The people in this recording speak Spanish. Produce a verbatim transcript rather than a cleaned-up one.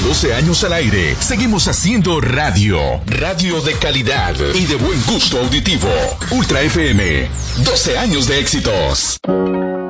doce años al aire, seguimos haciendo radio. Radio de calidad y de buen gusto auditivo. Ultra F M. doce años de éxitos.